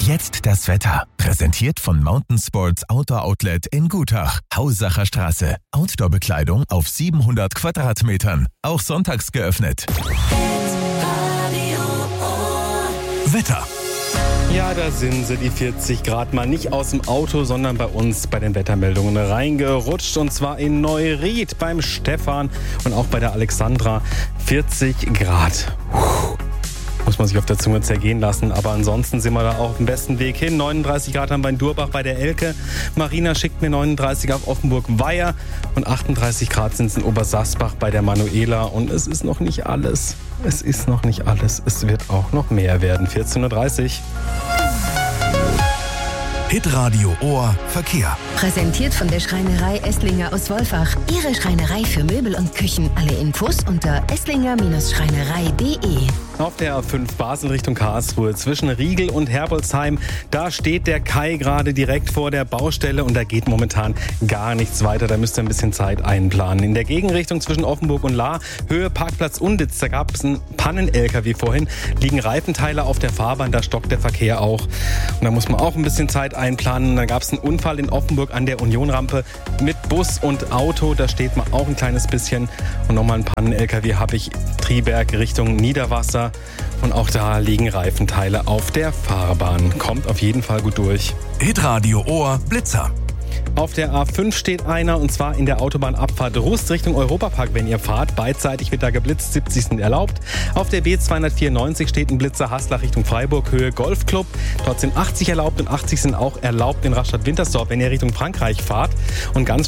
Jetzt das Wetter. Präsentiert von Mountain Sports Outdoor Outlet in Gutach. Hausacher Straße. Outdoor-Bekleidung auf 700 Quadratmetern. Auch sonntags geöffnet. Wetter. Ja, da sind sie, die 40 Grad, mal nicht aus dem Auto, sondern bei uns bei den Wettermeldungen reingerutscht. Und zwar in Neuried beim Stefan und auch bei der Alexandra. 40 Grad. Muss man sich auf der Zunge zergehen lassen. Aber ansonsten sind wir da auch auf dem besten Weg hin. 39 Grad haben wir in Durbach bei der Elke. Marina schickt mir 39 auf Offenburg-Weiher. Und 38 Grad sind es in Obersasbach bei der Manuela. Und es ist noch nicht alles. Es ist noch nicht alles. Es wird auch noch mehr werden. 14.30 Uhr. Hitradio Ohr Verkehr. Präsentiert von der Schreinerei Esslinger aus Wolfach. Ihre Schreinerei für Möbel und Küchen. Alle Infos unter esslinger-schreinerei.de. Auf der A5 Basel Richtung Karlsruhe zwischen Riegel und Herbolzheim, da steht der Kai gerade direkt vor der Baustelle und da geht momentan gar nichts weiter. Da müsst ihr ein bisschen Zeit einplanen. In der Gegenrichtung zwischen Offenburg und Lahr, Höhe Parkplatz Unditz, da gab es einen Pannen-LKW vorhin, liegen Reifenteile auf der Fahrbahn, da stockt der Verkehr auch. Und da muss man auch ein bisschen Zeit einplanen. Da gab es einen Unfall in Offenburg an der Unionrampe mit Bus und Auto, da steht man auch ein kleines bisschen. Und nochmal ein Pannen-LKW habe ich Triberg Richtung Niederwasser. Und auch da liegen Reifenteile auf der Fahrbahn. Kommt auf jeden Fall gut durch. Hitradio Ohr Blitzer. Auf der A5 steht einer, und zwar in der Autobahnabfahrt Rust Richtung Europapark, wenn ihr fahrt. Beidseitig wird da geblitzt, 70 sind erlaubt. Auf der B294 steht ein Blitzer Haslach Richtung Freiburg, Höhe Golfclub. Dort sind 80 erlaubt und 80 sind auch erlaubt in Rastatt-Wintersdorf, wenn ihr Richtung Frankreich fahrt. Und ganz